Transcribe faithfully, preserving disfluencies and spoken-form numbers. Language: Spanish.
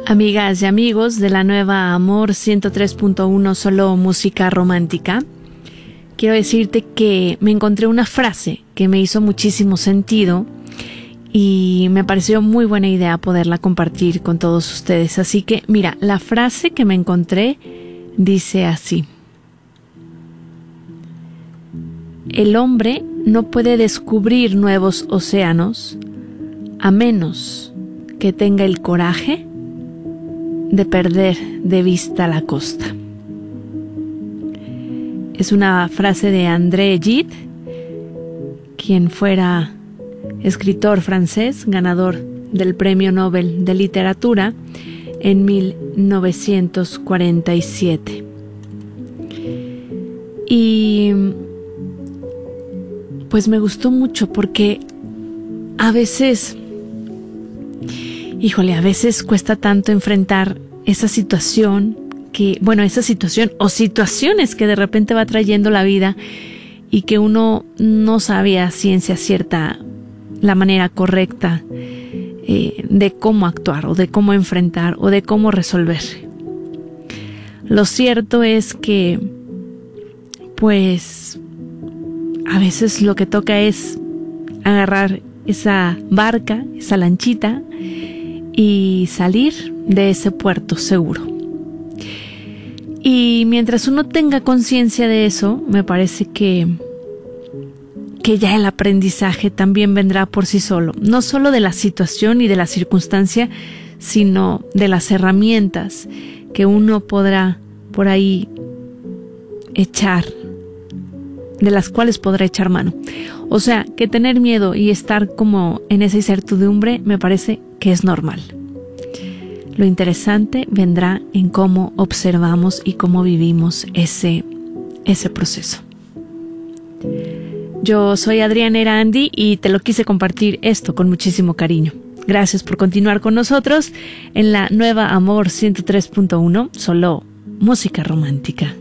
Amigas y amigos de la nueva Amor ciento tres punto uno, solo música romántica, quiero decirte que me encontré una frase que me hizo muchísimo sentido y me pareció muy buena idea poderla compartir con todos ustedes. Así que mira, la frase que me encontré dice así: el hombre no puede descubrir nuevos océanos a menos que tenga el coraje de perder de vista la costa. Es una frase de André Gide, quien fuera escritor francés, ganador del Premio Nobel de Literatura en mil novecientos cuarenta y siete. Y pues me gustó mucho porque a veces, híjole, a veces cuesta tanto enfrentar esa situación que, bueno, esa situación o situaciones que de repente va trayendo la vida y que uno no sabe a ciencia cierta la manera correcta eh, de cómo actuar o de cómo enfrentar o de cómo resolver. Lo cierto es que, pues, a veces lo que toca es agarrar esa barca, esa lanchita y salir de ese puerto seguro. Y mientras uno tenga conciencia de eso, me parece que que ya el aprendizaje también vendrá por sí solo, no solo de la situación y de la circunstancia, sino de las herramientas que uno podrá por ahí echar, de las cuales podrá echar mano. O sea, que tener miedo y estar como en esa incertidumbre me parece que es normal. Lo interesante vendrá en cómo observamos y cómo vivimos ese, ese proceso. Yo soy Adriana Erandi y te lo quise compartir esto con muchísimo cariño. Gracias por continuar con nosotros en la nueva Amor ciento tres punto uno, solo música romántica.